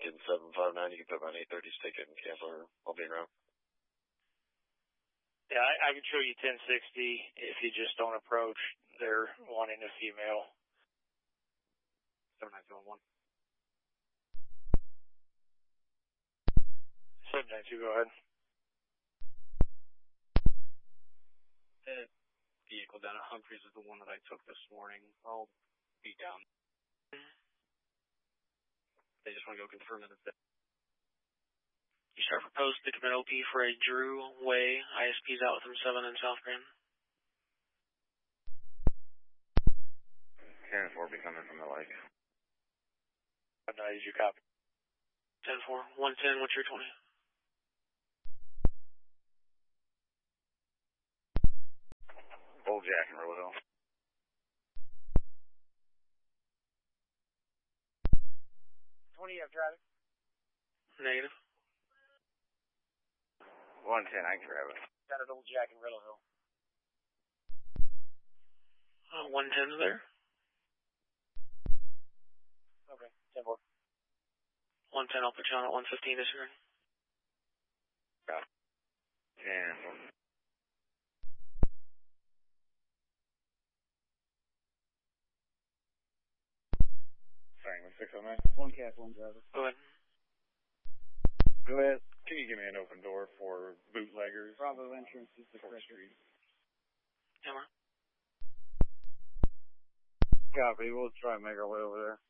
in 759. You can put my 830 stick in cancel, or I'll be around. Yeah, I can show you 1060 if you just don't approach. They're wanting a female. 79211. 792, go ahead. The vehicle down at Humphreys is the one that I took this morning. I'll be down. They just want to go confirm it. You start proposed to commit OP for a Drew Way. ISP's out with him 7 in South Grand. 10-4 be coming from the lake. Now, did you copy? 10-4. 110, what's your 20? Old Jack and Roll Hill. You have traffic? Negative. 110, I can grab it. Got it, Old Jack and Riddle Hill. 110's there. Okay, 10-4. 110, I'll put you on at 115 this year. Got it. 10-4. Sorry, 609. 1 cat, 1 driver. Go ahead. Go ahead. Can you give me an open door for bootleggers? Bravo entrance is the 4th correct Street. Camera. Copy. We'll try and make our way over there.